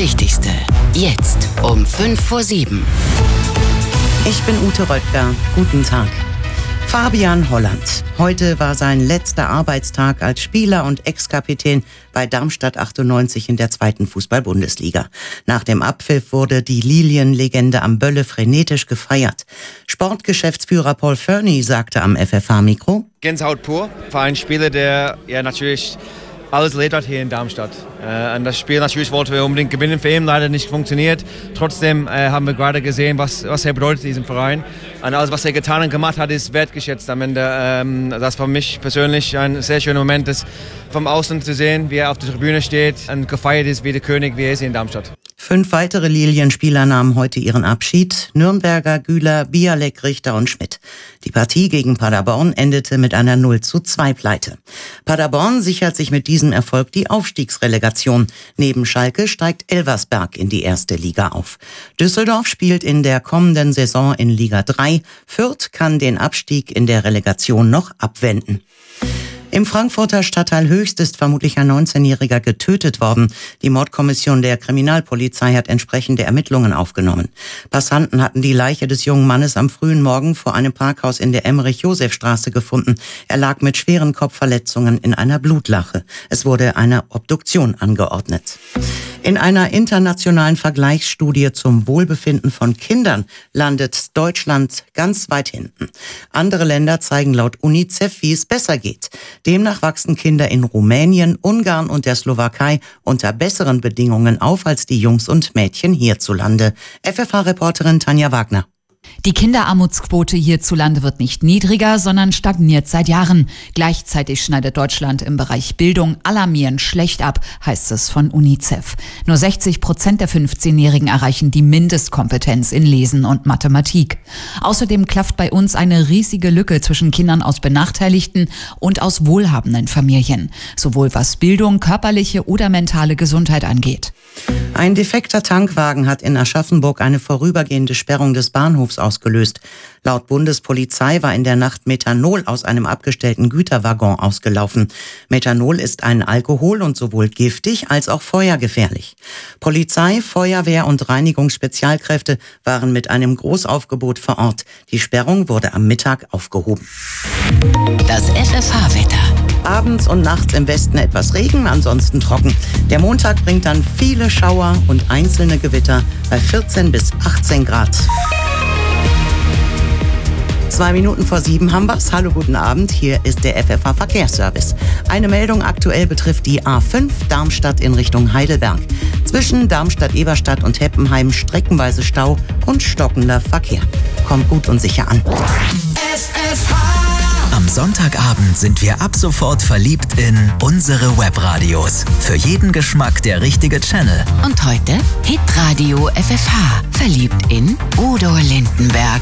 Wichtigste. Jetzt um 6:55. Ich bin Ute Röttger. Guten Tag. Fabian Holland. Heute war sein letzter Arbeitstag als Spieler und Ex-Kapitän bei Darmstadt 98 in der 2. Fußball-Bundesliga. Nach dem Abpfiff wurde die Lilienlegende am Bölle frenetisch gefeiert. Sportgeschäftsführer Paul Fernie sagte am FFH-Mikro: Gänsehaut pur für einen Spieler, der natürlich alles erlebt hat hier in Darmstadt. Und das Spiel natürlich wollten wir unbedingt gewinnen, für ihn leider nicht funktioniert. Trotzdem haben wir gerade gesehen, was er bedeutet diesem Verein. Und alles, was er getan und gemacht hat, ist wertgeschätzt am Ende. Das war für mich persönlich ein sehr schöner Moment, das vom Außen zu sehen, wie er auf der Tribüne steht und gefeiert ist wie der König, wie er ist hier in Darmstadt. 5 weitere Lilienspieler nahmen heute ihren Abschied: Nürnberger, Güler, Bialek, Richter und Schmidt. Die Partie gegen Paderborn endete mit einer 0:2 Pleite. Paderborn sichert sich mit diesem Erfolg die Aufstiegsrelegation. Neben Schalke steigt Elversberg in die 1. Liga auf. Düsseldorf spielt in der kommenden Saison in Liga 3. Fürth kann den Abstieg in der Relegation noch abwenden. Im Frankfurter Stadtteil Höchst ist vermutlich ein 19-Jähriger getötet worden. Die Mordkommission der Kriminalpolizei hat entsprechende Ermittlungen aufgenommen. Passanten hatten die Leiche des jungen Mannes am frühen Morgen vor einem Parkhaus in der Emmerich-Josef-Straße gefunden. Er lag mit schweren Kopfverletzungen in einer Blutlache. Es wurde eine Obduktion angeordnet. In einer internationalen Vergleichsstudie zum Wohlbefinden von Kindern landet Deutschland ganz weit hinten. Andere Länder zeigen laut UNICEF, wie es besser geht. Demnach wachsen Kinder in Rumänien, Ungarn und der Slowakei unter besseren Bedingungen auf als die Jungs und Mädchen hierzulande. FFH-Reporterin Tanja Wagner. Die Kinderarmutsquote hierzulande wird nicht niedriger, sondern stagniert seit Jahren. Gleichzeitig schneidet Deutschland im Bereich Bildung alarmierend schlecht ab, heißt es von UNICEF. Nur 60% der 15-Jährigen erreichen die Mindestkompetenz in Lesen und Mathematik. Außerdem klafft bei uns eine riesige Lücke zwischen Kindern aus benachteiligten und aus wohlhabenden Familien. Sowohl was Bildung, körperliche oder mentale Gesundheit angeht. Ein defekter Tankwagen hat in Aschaffenburg eine vorübergehende Sperrung des Bahnhofs ausgelöst. Laut Bundespolizei war in der Nacht Methanol aus einem abgestellten Güterwaggon ausgelaufen. Methanol ist ein Alkohol und sowohl giftig als auch feuergefährlich. Polizei, Feuerwehr und Reinigungsspezialkräfte waren mit einem Großaufgebot vor Ort. Die Sperrung wurde am Mittag aufgehoben. Das FFH-Wetter. Abends und nachts im Westen etwas Regen, ansonsten trocken. Der Montag bringt dann viele Schauer und einzelne Gewitter bei 14 bis 18 Grad. 6:02 haben wir's. Hallo, guten Abend. Hier ist der FFH Verkehrsservice. Eine Meldung aktuell betrifft die A5 Darmstadt in Richtung Heidelberg. Zwischen Darmstadt-Eberstadt und Heppenheim streckenweise Stau und stockender Verkehr. Kommt gut und sicher an. Am Sonntagabend sind wir ab sofort verliebt in unsere Webradios. Für jeden Geschmack der richtige Channel. Und heute Hitradio FFH. Verliebt in Udo Lindenberg.